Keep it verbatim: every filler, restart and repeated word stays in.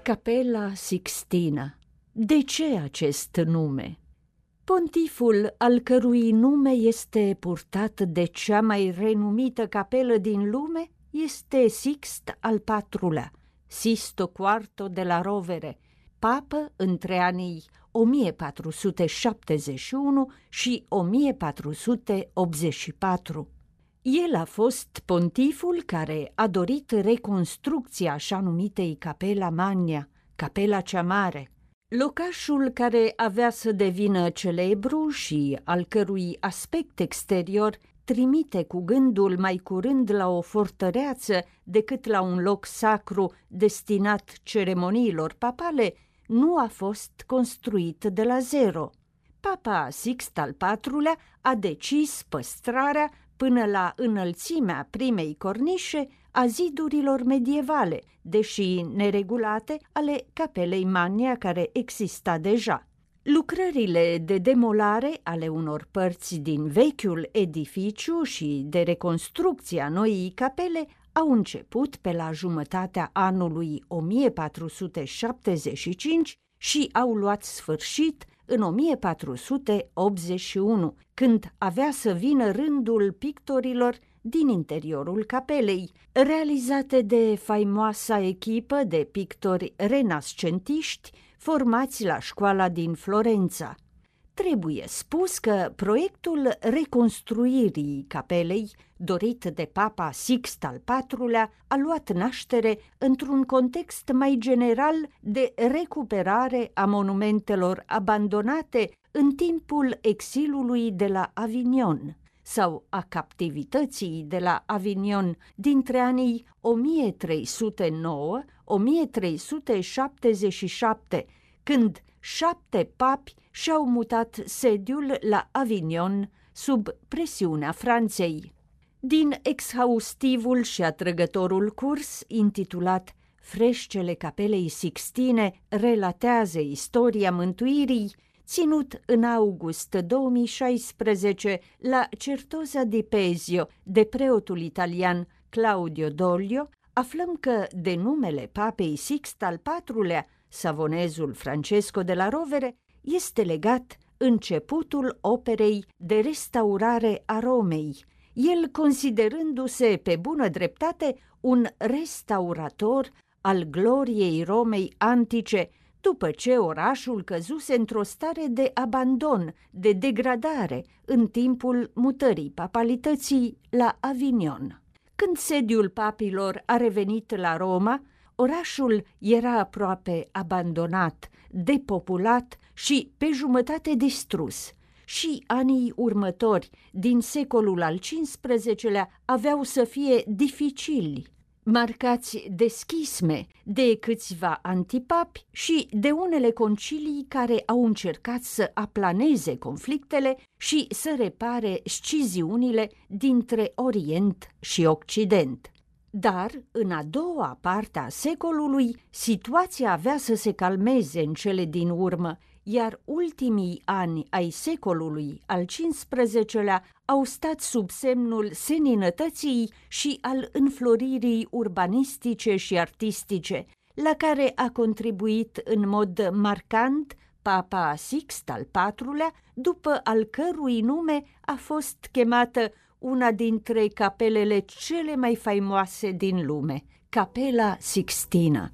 Capela Sixtina. De ce acest nume? Pontiful, al cărui nume este purtat de cea mai renumită capelă din lume, este Sixt al patrulea, Sisto Quarto de la Rovere, papă între anii o mie patru sute șaptezeci și unu și o mie patru sute optzeci și patru. El a fost pontiful care a dorit reconstrucția așa numitei Capela Magna, Capela cea Mare, locașul care avea să devină celebru și al cărui aspect exterior trimite cu gândul mai curând la o fortăreață decât la un loc sacru destinat ceremoniilor papale, nu a fost construit de la zero. Papa Sixt al patrulea a decis păstrarea până la înălțimea primei cornișe a zidurilor medievale, deși neregulate, ale Capelei Magna care exista deja. Lucrările de demolare ale unor părți din vechiul edificiu și de reconstrucție a noii capele au început pe la jumătatea anului o mie patru sute șaptezeci și cinci și au luat sfârșit în o mie patru sute optzeci și unu, când avea să vină rândul pictorilor din interiorul capelei, realizate de faimoasa echipă de pictori renascentiști formați la școala din Florența. Trebuie spus că proiectul reconstruirii capelei, dorit de Papa Sixt al patrulea, a luat naștere într-un context mai general de recuperare a monumentelor abandonate în timpul exilului de la Avignon sau a captivității de la Avignon dintre anii o mie trei sute nouă - o mie trei sute șaptezeci și șapte, când șapte papi și-au mutat sediul la Avignon sub presiunea Franței. Din exhaustivul și atrăgătorul curs intitulat Freșcele Capelei Sixtine relatează istoria mântuirii, ținut în august două mii șaisprezece la Certosa di Pesio de preotul italian Claudio Doglio, aflăm că de numele papei Sixt al patrulea, savonezul Francesco de la Rovere, este legat începutul operei de restaurare a Romei, el considerându-se pe bună dreptate un restaurator al gloriei Romei antice, după ce orașul căzuse într-o stare de abandon, de degradare, în timpul mutării papalității la Avignon. Când sediul papilor a revenit la Roma, orașul era aproape abandonat, depopulat și pe jumătate distrus. Și anii următori, din secolul al cincisprezecelea, aveau să fie dificili, marcați de schisme, de câțiva antipapi și de unele concilii care au încercat să aplaneze conflictele și să repare sciziunile dintre Orient și Occident. Dar, în a doua parte a secolului, situația avea să se calmeze în cele din urmă, iar ultimii ani ai secolului al cincisprezecelea au stat sub semnul seninătății și al înfloririi urbanistice și artistice, la care a contribuit în mod marcant Papa Sixt al patrulea, după al cărui nume a fost chemată una dintre capelele cele mai faimoase din lume, Capela Sixtina.